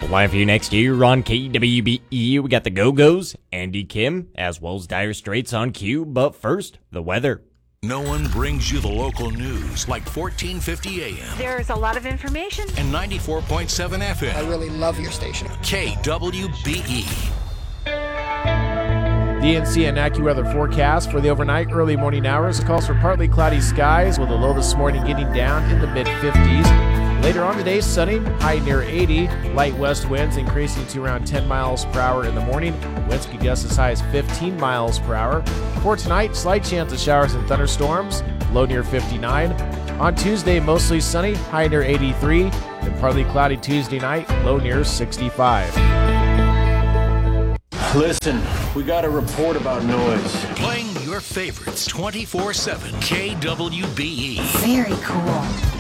Live for you next year on KWBE, we got the Go-Go's, Andy Kim, as well as Dire Straits on cue. But first, the weather. No one brings you the local news like 1450 AM. There's a lot of information. And 94.7 FM. I really love your station. KWBE. DNC and AccuWeather forecast for the overnight early morning hours calls for partly cloudy skies with a low this morning getting down in the mid-50s. Later on today, sunny, high near 80. Light west winds increasing to around 10 miles per hour in the morning. Winds can gust as high as 15 miles per hour. For tonight, slight chance of showers and thunderstorms, low near 59. On Tuesday, mostly sunny, high near 83. And partly cloudy Tuesday night, low near 65. Listen, we got a report about noise. Playing your favorites 24/7. KWBE. Very cool.